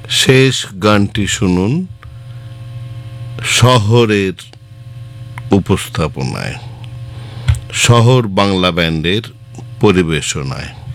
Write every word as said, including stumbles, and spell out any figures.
শেষ গানটি শুনুন শহরের উপস্থাপনায়, শহর বাংলা ব্যান্ডের পরিবেশনায়।